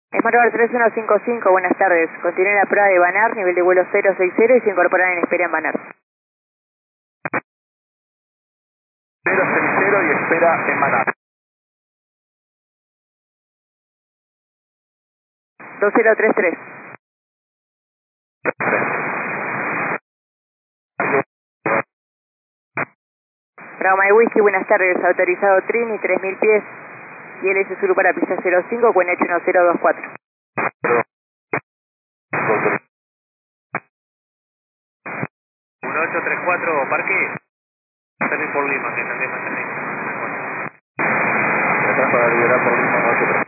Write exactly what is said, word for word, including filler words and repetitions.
Smart tres uno cinco cinco, buenas tardes. Continúe la prueba de Banar, nivel de vuelo cero seis cero y se incorporan en espera en Banar. cero seis cero y espera en Banar. dos cero tres tres. Bravo My Whisky, buenas tardes. Autorizado Trini, tres mil pies. Y L S Zulu para pista cero cinco, con H uno cero dos cuatro. uno ocho tres cuatro, parque. Salir por Lima, que también va a tener. Atrás para liberar por Lima, uno ocho tres cuatro.